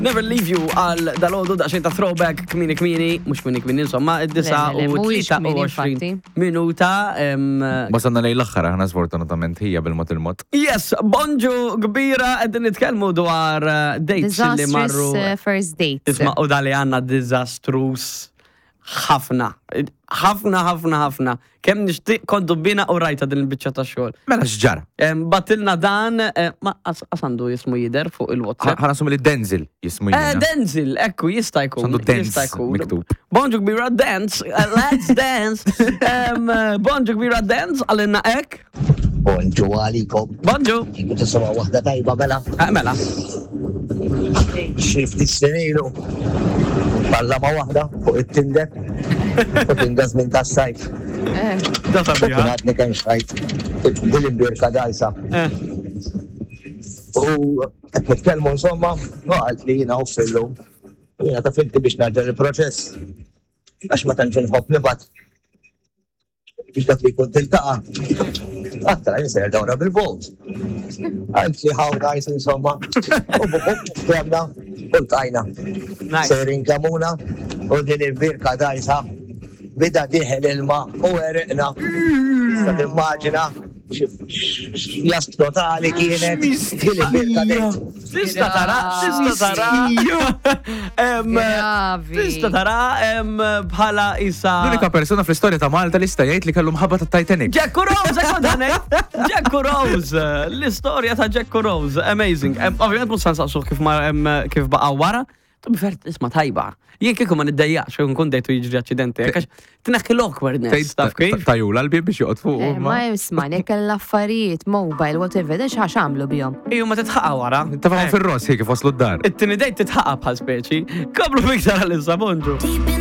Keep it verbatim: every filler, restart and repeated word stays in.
Never Leave You għal dal-għodu daqxej ta' throwback kmini kmini, mux kmini kmini, insomma, id-disa u tlieta minuta. Wasanna lej l-axħar, ħana sfortunatament hija bil-mot il-mot. Yes, bonġu kbira, għedin nitkelmu dwar dates li marru. Disastrous first dates. Isma' u dali għanna disastrous ħafna, ħafna, ħafna, ħafna. Kem nixtieq kontu bina u rajta din il-bicċa ta' xogħol. Mela x'ġara? Batilna dan, ma għasandu jismu jider fuq il-WhatsApp. Ħana sum li Denzil jismu jider. Eh, Denzil, ekku, jista' jkun. Sandu Dance miktub. Bonġu kbira dance, let's dance. Bonġu kbira dance, għalina ek. Bonġu għalikom. Bonġu. Kiku tisma wahda tajba mela. Mela. Xifti s-senilu. Balla ma wahda fuq it-Tinder. U tingas minn ta' sajf. Da sabiħa. Għadni kan xajt. Dil-imbirka dajsa. U għet nitkelmu insomma, għalt li jina uffillu. Jina ta' filti biex naġġar il-proċess. Għax ma tanġin hop nibat. Biex dak li kun tiltaqa. Għattra jinser dawra bil-volt. Għalt li how nice insomma. U bukup kemna, ultajna. Serin kamuna, u din il-birka dajsa. Bida diħel ilma u eriqna. Sta timmaġina jast totali kienet. Tista tara, tista tara. Tista tara bħala isa. L-unika persona fl-istorja ta' Malta li sta jgħid li kellu mħabba ta' Titanic. Jacko Rose, għodanek. Jacko Rose, l-istorja ta' Jacko Rose, amazing. Ovvijament mus sansaqsu kif baqa wara. Tu bifert isma tajba. Jien kieku ma niddejjaqx u nkun dejtu jiġri accidenti. Għax tneħki l-awkwardness. Taf kif? Tajula l-bib biex joqgħod fuq. Ma jisma' nek l-affarijiet, mobile, whatever, da xax għamlu bihom. Iju ma titħaqa wara. Tafahom fil-ros kif waslu d-dar. It-tini dejt titħaqa bħal speċi. Kablu fiktar għal-issa, bonġu.